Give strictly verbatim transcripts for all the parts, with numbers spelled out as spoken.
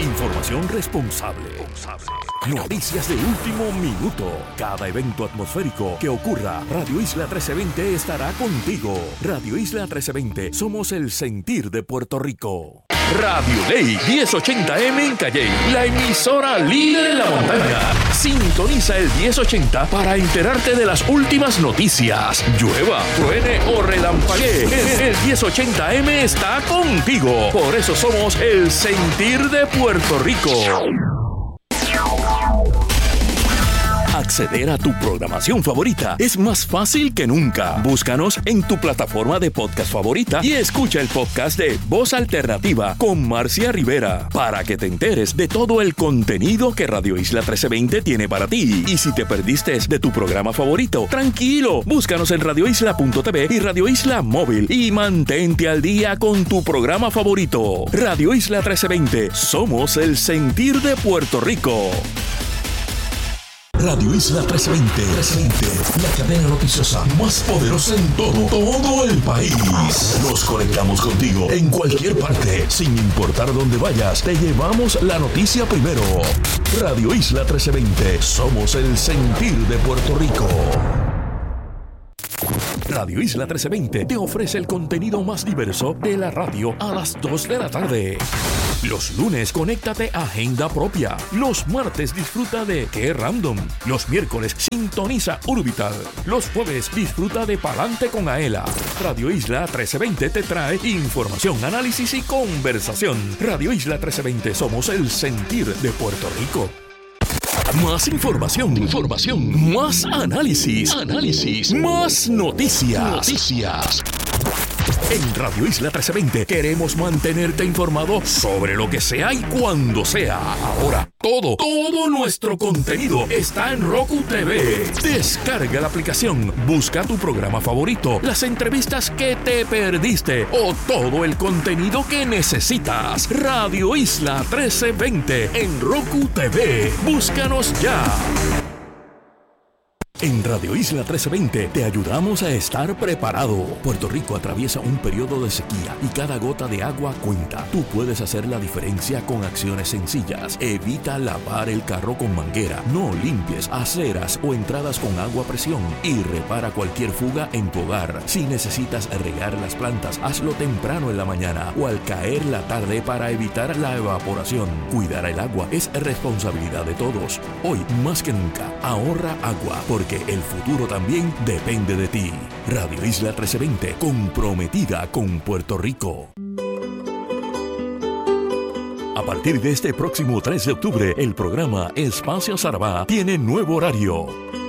Información responsable. Noticias de último minuto. Cada evento atmosférico que ocurra, Radio Isla trece veinte estará contigo. Radio Isla trece veinte, somos el sentir de Puerto Rico. Radio Ley diez ochenta eme en Calley, la emisora líder en la montaña. Sintoniza el diez ochenta para enterarte de las últimas noticias. Llueva, truene o relampaguee, el, el diez ochenta eme está contigo. Por eso somos el sentir de Puerto Rico. Acceder a tu programación favorita es más fácil que nunca. Búscanos en tu plataforma de podcast favorita y escucha el podcast de Voz Alternativa con Marcia Rivera para que te enteres de todo el contenido que Radio Isla trece veinte tiene para ti. Y si te perdiste de tu programa favorito, tranquilo, búscanos en radio isla punto t v y Radio Isla Móvil y mantente al día con tu programa favorito. Radio Isla trece veinte, somos el sentir de Puerto Rico. Radio Isla trece veinte, la cadena noticiosa más poderosa en todo, todo el país. Nos conectamos contigo en cualquier parte, sin importar dónde vayas. Te llevamos la noticia primero. Radio Isla trece veinte, somos el sentir de Puerto Rico. Radio Isla trece veinte te ofrece el contenido más diverso de la radio a las dos de la tarde. Los lunes, conéctate a Agenda Propia. Los martes, disfruta de Qué Random. Los miércoles, sintoniza Urbital. Los jueves, disfruta de Palante con Aela. Radio Isla trece veinte te trae información, análisis y conversación. Radio Isla trece veinte, somos el sentir de Puerto Rico. Más información, información, más análisis, análisis, más noticias, noticias. En Radio Isla trece veinte queremos mantenerte informado sobre lo que sea y cuando sea. Ahora, todo, todo nuestro contenido está en Roku T V. Descarga la aplicación, busca tu programa favorito, las entrevistas que te perdiste o todo el contenido que necesitas. Radio Isla trece veinte en Roku T V. Búscanos ya. En Radio Isla trece veinte te ayudamos a estar preparado. Puerto Rico atraviesa un periodo de sequía y cada gota de agua cuenta. Tú puedes hacer la diferencia con acciones sencillas. Evita lavar el carro con manguera. No limpies aceras o entradas con agua a presión. Y repara cualquier fuga en tu hogar. Si necesitas regar las plantas, hazlo temprano en la mañana o al caer la tarde para evitar la evaporación. Cuidar el agua es responsabilidad de todos. Hoy, más que nunca, ahorra agua porque que el futuro también depende de ti. Radio Isla trece veinte, comprometida con Puerto Rico. A partir de este próximo tres de octubre, el programa Espacio Sarabá tiene nuevo horario.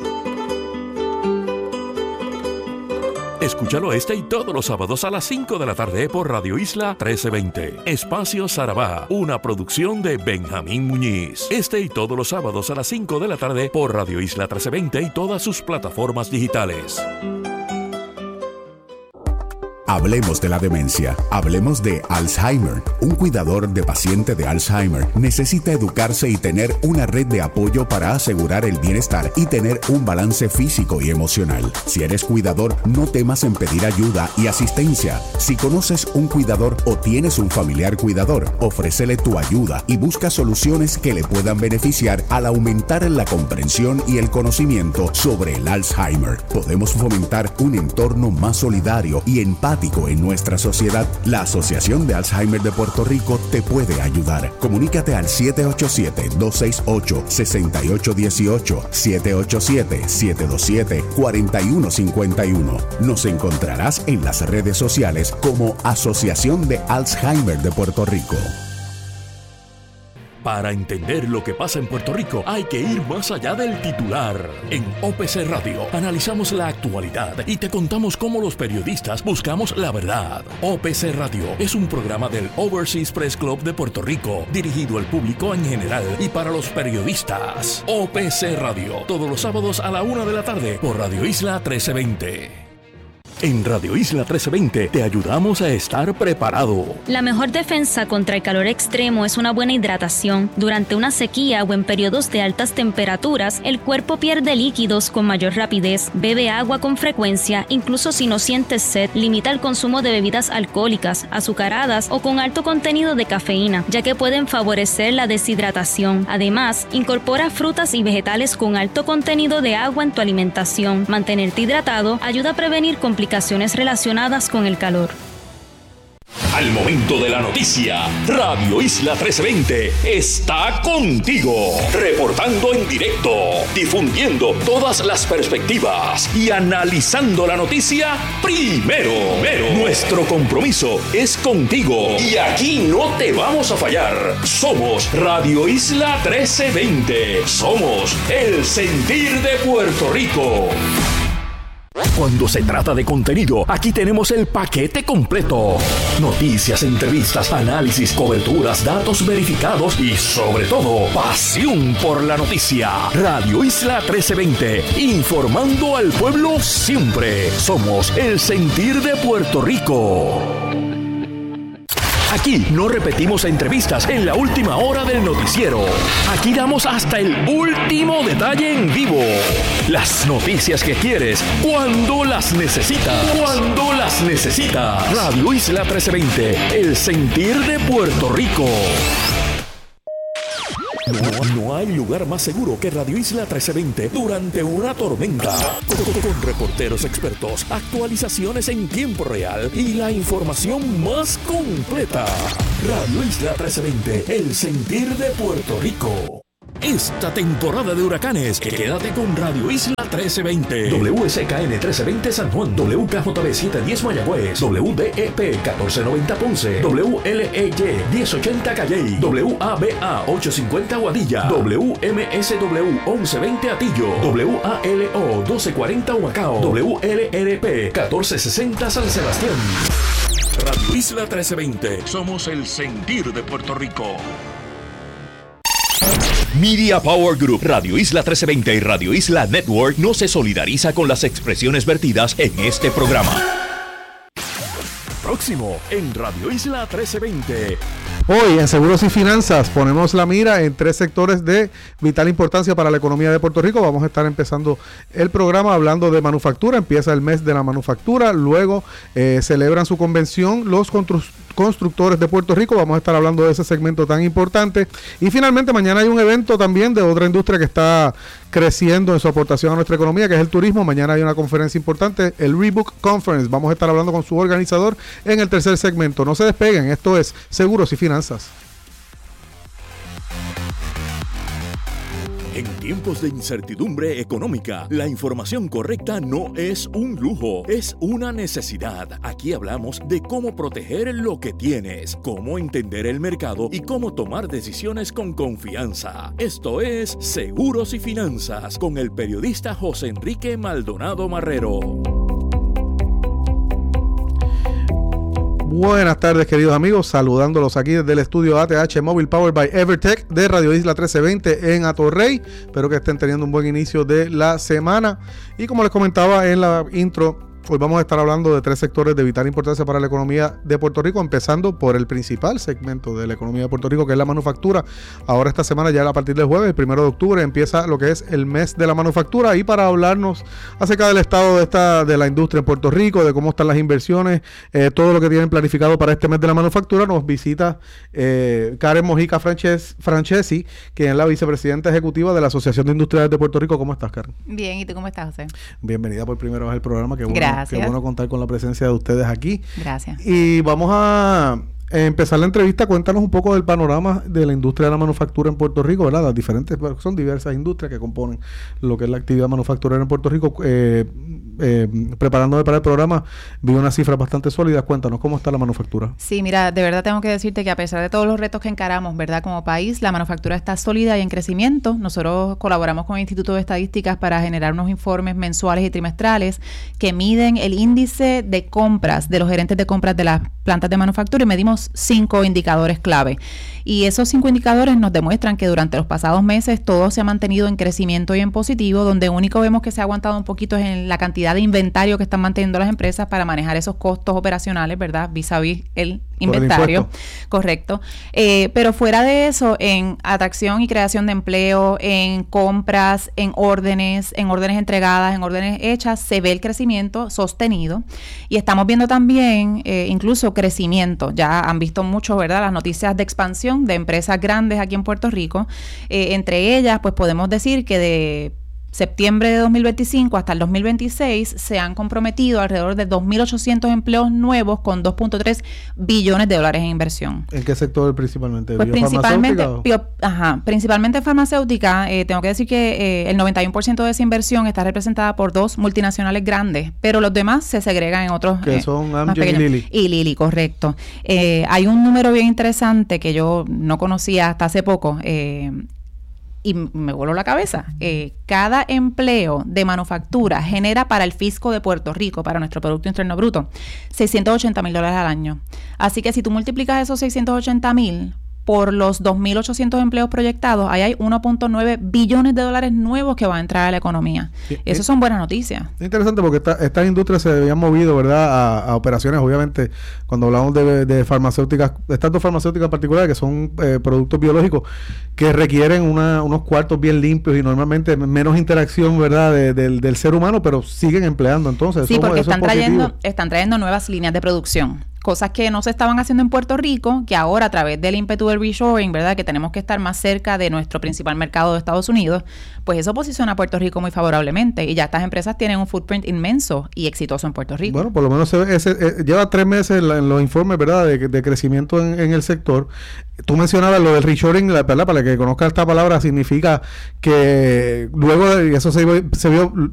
Escúchalo este y todos los sábados a las cinco de la tarde por Radio Isla trece veinte. Espacio Sarabá, una producción de Benjamín Muñiz. Este y todos los sábados a las cinco de la tarde por Radio Isla trece veinte y todas sus plataformas digitales. Hablemos de la demencia, hablemos de Alzheimer. Un cuidador de paciente de Alzheimer necesita educarse y tener una red de apoyo para asegurar el bienestar y tener un balance físico y emocional. Si eres cuidador, no temas en pedir ayuda y asistencia. Si conoces un cuidador o tienes un familiar cuidador, ofrécele tu ayuda y busca soluciones que le puedan beneficiar al aumentar la comprensión y el conocimiento sobre el Alzheimer. Podemos fomentar un entorno más solidario y empático en nuestra sociedad. La Asociación de Alzheimer de Puerto Rico te puede ayudar. Comunícate al siete ocho siete, dos seis ocho, seis ocho uno ocho, siete ocho siete, siete dos siete, cuatro uno cinco uno. Nos encontrarás en las redes sociales como Asociación de Alzheimer de Puerto Rico. Para entender lo que pasa en Puerto Rico hay que ir más allá del titular. En O P C Radio analizamos la actualidad y te contamos cómo los periodistas buscamos la verdad. O P C Radio es un programa del Overseas Press Club de Puerto Rico, dirigido al público en general y para los periodistas. O P C Radio, todos los sábados a la una de la tarde por Radio Isla trece veinte. En Radio Isla trece veinte te ayudamos a estar preparado. La mejor defensa contra el calor extremo es una buena hidratación. Durante una sequía o en periodos de altas temperaturas, el cuerpo pierde líquidos con mayor rapidez. Bebe agua con frecuencia, incluso si no sientes sed. Limita el consumo de bebidas alcohólicas, azucaradas o con alto contenido de cafeína, ya que pueden favorecer la deshidratación. Además, incorpora frutas y vegetales con alto contenido de agua en tu alimentación. Mantenerte hidratado ayuda a prevenir complicaciones relacionadas con el calor. Al momento de la noticia, Radio Isla trece veinte está contigo, reportando en directo, difundiendo todas las perspectivas y analizando la noticia primero. primero. Nuestro compromiso es contigo y aquí no te vamos a fallar. Somos Radio Isla trece veinte. Somos el sentir de Puerto Rico. Cuando se trata de contenido, aquí tenemos el paquete completo. Noticias, entrevistas, análisis, coberturas, datos verificados y, sobre todo, pasión por la noticia. Radio Isla trece veinte, informando al pueblo siempre. Somos el sentir de Puerto Rico. Aquí no repetimos entrevistas en la última hora del noticiero. Aquí damos hasta el último detalle en vivo. Las noticias que quieres, cuando las necesitas. Cuando las necesitas. Radio Isla trece veinte, el sentir de Puerto Rico. No, no hay lugar más seguro que Radio Isla trece veinte durante una tormenta. Con, con, con reporteros expertos, actualizaciones en tiempo real y la información más completa. Radio Isla trece veinte, el sentir de Puerto Rico. Esta temporada de huracanes, quédate con Radio Isla trece veinte. W S K N trece veinte San Juan, W K J B setecientos diez Mayagüez, W D E P catorce noventa Ponce, W L E Y diez ochenta Calley, W A B A ochocientos cincuenta Guadilla, W M S W once veinte Atillo, W A L O doce cuarenta Humacao, W L R P catorce sesenta San Sebastián. Radio Isla trece veinte, somos el sentir de Puerto Rico. Media Power Group, Radio Isla trece veinte y Radio Isla Network no se solidariza con las expresiones vertidas en este programa. Próximo en Radio Isla trece veinte. Hoy en Seguros y Finanzas ponemos la mira en tres sectores de vital importancia para la economía de Puerto Rico. Vamos a estar empezando el programa hablando de manufactura. Empieza el mes de la manufactura. Luego eh, celebran su convención los constru- constructores de Puerto Rico. Vamos a estar hablando de ese segmento tan importante. Y finalmente mañana hay un evento también de otra industria que está creciendo en su aportación a nuestra economía, que es el turismo. Mañana hay una conferencia importante, el Rebook Conference. Vamos a estar hablando con su organizador en el tercer segmento. No se despeguen, esto es Seguros y Finanzas. En tiempos de incertidumbre económica, la información correcta no es un lujo, es una necesidad. Aquí hablamos de cómo proteger lo que tienes, cómo entender el mercado y cómo tomar decisiones con confianza. Esto es Seguros y Finanzas con el periodista José Enrique Maldonado Marrero. Buenas tardes, queridos amigos, saludándolos aquí desde el estudio A T H Mobile Powered by Evertech de Radio Isla trece veinte en Atorrey. Espero que estén teniendo un buen inicio de la semana. Y como les comentaba en la intro, hoy vamos a estar hablando de tres sectores de vital importancia para la economía de Puerto Rico, empezando por el principal segmento de la economía de Puerto Rico, que es la manufactura. Ahora esta semana, ya a partir del jueves, el primero de octubre, empieza lo que es el mes de la manufactura. Y para hablarnos acerca del estado de esta de la industria en Puerto Rico, de cómo están las inversiones, eh, todo lo que tienen planificado para este mes de la manufactura, nos visita eh, Karen Mojica Frances, Francesi, quien es la vicepresidenta ejecutiva de la Asociación de Industriales de Puerto Rico. ¿Cómo estás, Karen? Bien, ¿y tú cómo estás, José? Bienvenida por primera vez al programa. Qué bueno. Gracias. Qué bueno contar con la presencia de ustedes aquí. Gracias. Y vamos a empezar la entrevista. Cuéntanos un poco del panorama de la industria de la manufactura en Puerto Rico, ¿verdad? Las diferentes, son diversas industrias que componen lo que es la actividad manufacturera en Puerto Rico. Eh, eh, preparándome para el programa, vi unas cifras bastante sólidas. Cuéntanos, ¿cómo está la manufactura? Sí, mira, de verdad tengo que decirte que a pesar de todos los retos que encaramos, ¿verdad? Como país, la manufactura está sólida y en crecimiento. Nosotros colaboramos con el Instituto de Estadísticas para generar unos informes mensuales y trimestrales que miden el índice de compras de los gerentes de compras de las plantas de manufactura y medimos cinco indicadores clave. Y esos cinco indicadores nos demuestran que durante los pasados meses todo se ha mantenido en crecimiento y en positivo, donde único vemos que se ha aguantado un poquito es en la cantidad cantidad de inventario que están manteniendo las empresas para manejar esos costos operacionales, ¿verdad? Vis a vis el inventario. El correcto. Eh, pero fuera de eso, en atracción y creación de empleo, en compras, en órdenes, en órdenes entregadas, en órdenes hechas, se ve el crecimiento sostenido. Y estamos viendo también eh, incluso crecimiento. Ya han visto mucho, ¿verdad?, las noticias de expansión de empresas grandes aquí en Puerto Rico. Eh, entre ellas, pues podemos decir que de septiembre de dos mil veinticinco hasta el dos mil veintiséis se han comprometido alrededor de dos mil ochocientos empleos nuevos con dos punto tres billones de dólares en inversión. ¿En qué sector principalmente? Pues principalmente, bio, ajá, principalmente en farmacéutica. Eh, tengo que decir que eh, el noventa y uno por ciento de esa inversión está representada por dos multinacionales grandes, pero los demás se segregan en otros. Que eh, son Amgen y Lilly. Y Lilly, correcto. Eh, hay un número bien interesante que yo no conocía hasta hace poco. Eh, Y me voló la cabeza. Eh, cada empleo de manufactura genera para el fisco de Puerto Rico, para nuestro Producto Interno Bruto, seiscientos ochenta mil dólares al año. Así que si tú multiplicas esos seiscientos ochenta mil por los dos mil ochocientos empleos proyectados, ahí hay uno punto nueve billones de dólares nuevos que van a entrar a la economía. Sí, Eso son buenas noticias. Es interesante porque esta, estas industrias se habían movido, ¿verdad?, a, a operaciones, obviamente, cuando hablamos de, de farmacéuticas, estas dos farmacéuticas particulares, que son eh, productos biológicos, que requieren una, unos cuartos bien limpios y normalmente menos interacción, ¿verdad?, de, de, del ser humano, pero siguen empleando. Entonces, sí, eso, porque eso están, es trayendo, están trayendo nuevas líneas de producción. Cosas que no se estaban haciendo en Puerto Rico, que ahora a través del ímpetu del reshoring, ¿verdad?, que tenemos que estar más cerca de nuestro principal mercado de Estados Unidos, pues eso posiciona a Puerto Rico muy favorablemente. Y ya estas empresas tienen un footprint inmenso y exitoso en Puerto Rico. Bueno, por lo menos se ve ese, eh, lleva tres meses en, la, en los informes, ¿verdad?, de, de crecimiento en, en el sector. Tú mencionabas lo del reshoring, ¿verdad?, para que conozca esta palabra, significa que luego de, y eso se, se vio